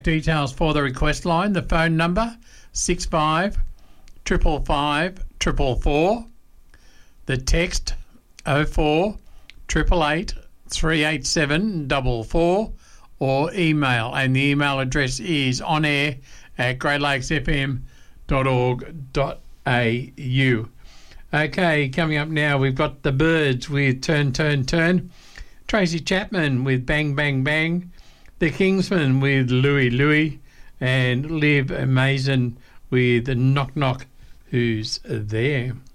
Details for the request line, the phone number 65 555 444, the text 04 888 387 44, or email, and the email address is onair@greatlakesfm.org.au. Okay, coming up now, we've got the Birds with Turn, Turn, Turn, Tracy Chapman with Bang, Bang, Bang, the Kingsmen with Louie, Louie, and Liv Mason with Knock, Knock, Who's There?